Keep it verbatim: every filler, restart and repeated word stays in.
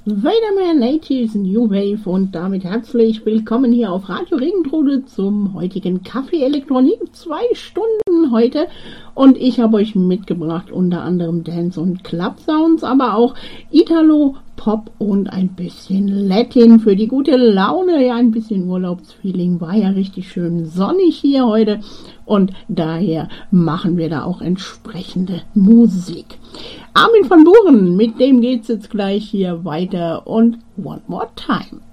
Waterman Natives New Wave und damit herzlich willkommen hier auf Radio Regentrode zum heutigen Kaffee Elektronik. Zwei Stunden heute und ich habe euch mitgebracht unter anderem Dance und Club Sounds, aber auch Italo, Pop und ein bisschen Latin für die gute Laune. Ja, ein bisschen Urlaubsfeeling, war ja richtig schön sonnig hier heute und daher machen wir da auch entsprechende Musik. Armin van Buuren, mit dem geht's jetzt gleich hier weiter und One More Time.